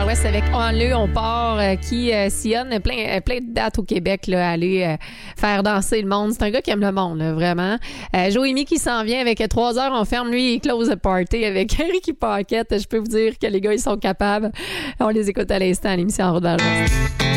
West avec Enleux, on part, qui sillonne plein de dates au Québec, là, aller faire danser le monde. C'est un gars qui aime le monde, là, vraiment. Joémy qui s'en vient avec 3 heures, on ferme, lui, il close the party avec Ricky Paquette. Je peux vous dire que les gars, ils sont capables. On les écoute à l'instant à l'émission En route vers l'Ouest.